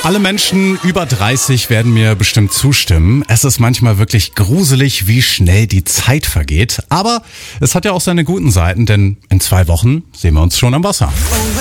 Alle Menschen über 30 werden mir bestimmt zustimmen. Es ist manchmal wirklich gruselig, wie schnell die Zeit vergeht. Aber es hat ja auch seine guten Seiten, denn in 2 Wochen sehen wir uns schon am Wasser.